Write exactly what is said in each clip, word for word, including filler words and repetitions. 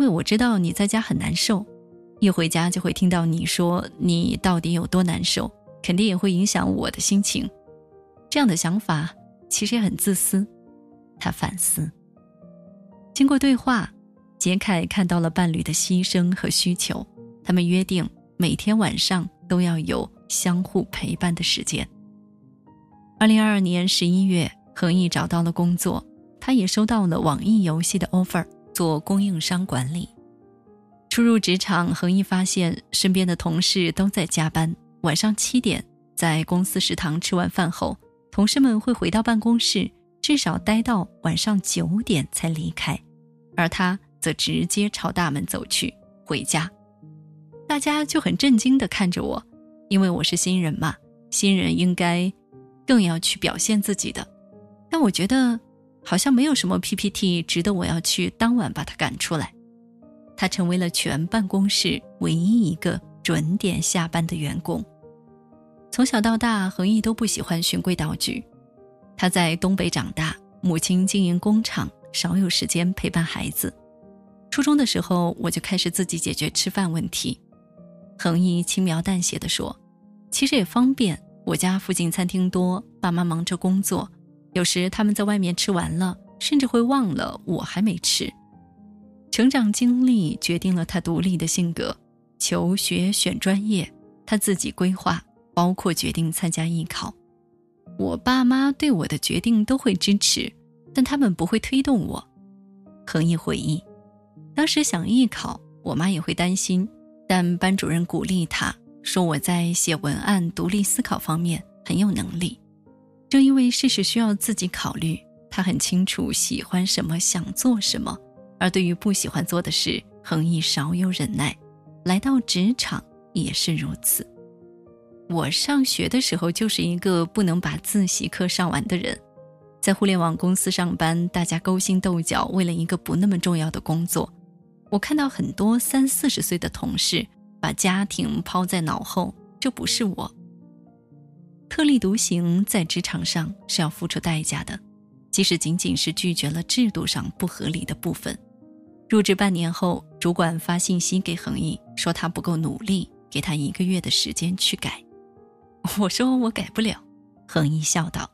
为我知道你在家很难受，一回家就会听到你说你到底有多难受，肯定也会影响我的心情。这样的想法其实也很自私。他反思。经过对话，杰凯看到了伴侣的牺牲和需求，他们约定每天晚上都要有相互陪伴的时间。二零二二年十一月，恒毅找到了工作，他也收到了网易游戏的 offer， 做供应商管理。初入职场，恒毅发现身边的同事都在加班，晚上七点在公司食堂吃完饭后，同事们会回到办公室，至少待到晚上九点才离开，而他则直接朝大门走去回家。大家就很震惊地看着我，因为我是新人嘛，新人应该更要去表现自己的。但我觉得好像没有什么 P P T 值得我要去当晚把它赶出来。他成为了全办公室唯一一个准点下班的员工。从小到大，恒毅都不喜欢循规蹈矩。他在东北长大，母亲经营工厂，少有时间陪伴孩子。初中的时候，我就开始自己解决吃饭问题。恒毅轻描淡写地说，其实也方便，我家附近餐厅多，爸妈忙着工作，有时他们在外面吃完了，甚至会忘了我还没吃。成长经历决定了他独立的性格，求学选专业，他自己规划，包括决定参加艺考。我爸妈对我的决定都会支持，但他们不会推动我。恒毅回忆，当时想艺考，我妈也会担心，但班主任鼓励他，说我在写文案、独立思考方面很有能力。正因为事事需要自己考虑，他很清楚喜欢什么，想做什么，而对于不喜欢做的事，恒毅少有忍耐，来到职场也是如此。我上学的时候就是一个不能把自习课上完的人，在互联网公司上班，大家勾心斗角，为了一个不那么重要的工作。我看到很多三四十岁的同事把家庭抛在脑后，这不是我。特立独行在职场上是要付出代价的，即使仅仅是拒绝了制度上不合理的部分。入职半年后，主管发信息给恒毅，说他不够努力，给他一个月的时间去改。我说我改不了，恒毅笑道。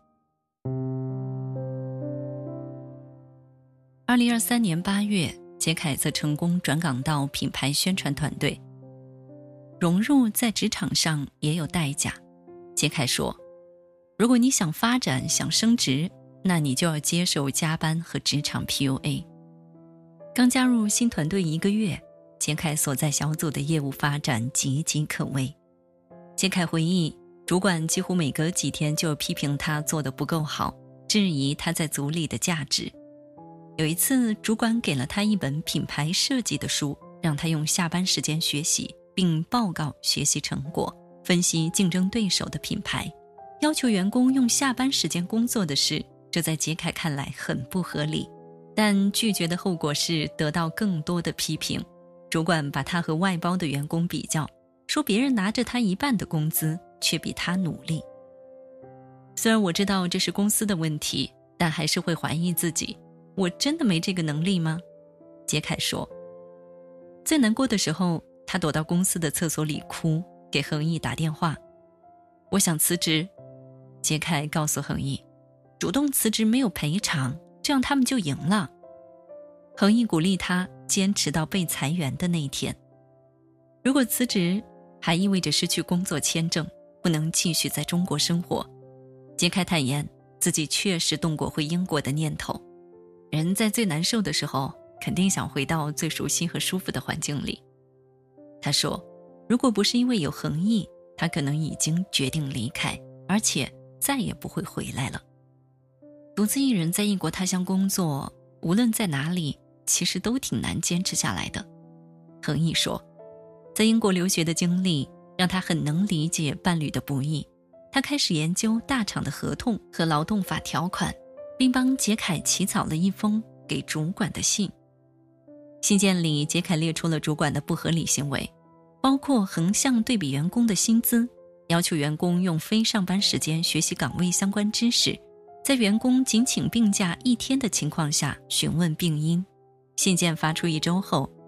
二零二三年八月，杰凯则成功转岗到品牌宣传团队。融入在职场上也有代价。杰凯说，如果你想发展，想升职，那你就要接受加班和职场 P U A。 刚加入新团队一个月，杰凯所在小组的业务发展岌岌可危。杰凯回忆，主管几乎每隔几天就批评他做得不够好，质疑他在组里的价值。有一次，主管给了他一本品牌设计的书，让他用下班时间学习，并报告学习成果，分析竞争对手的品牌，要求员工用下班时间工作的事，这在杰凯看来很不合理。但拒绝的后果是得到更多的批评。主管把他和外包的员工比较，说别人拿着他一半的工资，却比他努力。虽然我知道这是公司的问题，但还是会怀疑自己，我真的没这个能力吗？杰凯说，最难过的时候，他躲到公司的厕所里哭，给恒毅打电话，我想辞职。杰凯告诉恒毅，主动辞职没有赔偿，这样他们就赢了。恒毅鼓励他坚持到被裁员的那一天。如果辞职，还意味着失去工作签证，不能继续在中国生活。杰凯坦言，自己确实动过回英国的念头。人在最难受的时候，肯定想回到最熟悉和舒服的环境里。他说，如果不是因为有恒毅，他可能已经决定离开，而且再也不会回来了。独自一人在异国他乡工作，无论在哪里，其实都挺难坚持下来的。恒毅说，在英国留学的经历让他很能理解伴侣的不易，他开始研究大厂的合同和劳动法条款，并帮杰凯起草了一封给主管的信。信件里，杰凯列出了主管的不合理行为，包括横向对比员工的薪资，要求员工用非上班时间学习岗位相关知识，在员工仅请病假一天的情况下询问病因。信件发出一周后，